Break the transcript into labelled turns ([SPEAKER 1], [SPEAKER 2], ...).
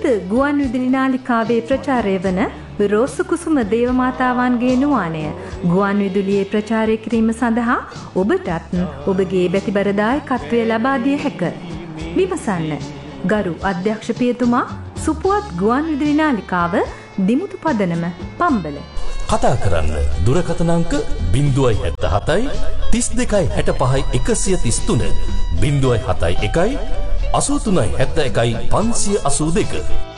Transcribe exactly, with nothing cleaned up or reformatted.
[SPEAKER 1] ගුවන් විදුලි නාලිකාවේ ප්‍රචාරය වන රෝස කුසුම දේවමාතාවන්ගේ නුවානය ගුවන් විදුලියේ ප්‍රචාරය කිරීම සඳහා ඔබටත් ඔබගේ බැතිබර දායකත්වය ලබා දිය හැක. විමසන්න. ගරු අධ්‍යක්ෂ පියතුමා, සුපුවත් ගුවන් විදුලි නාලිකාව, දිමුතු පදනම, පම්බල.
[SPEAKER 2] කතා කරන්න දුරකථන අංක ज़ीरो सात सात तीस දෙකයි හැට පහයි එකසිය තිස් තුන ज़ीरो सात එකයි අසූ තුනයි හැත්තෑ එකයි පන්සිය අසූ දෙක.